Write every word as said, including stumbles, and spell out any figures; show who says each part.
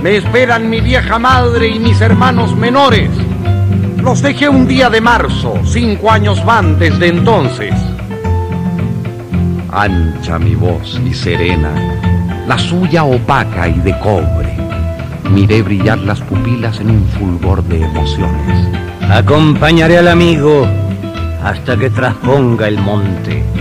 Speaker 1: Me esperan mi vieja madre y mis hermanos menores. Los dejé un día de marzo, cinco años van desde entonces. Ancha mi voz y serena, la suya opaca y de cobre. Miré brillar las pupilas en un fulgor de emociones.
Speaker 2: Acompañaré al amigo hasta que trasponga el monte.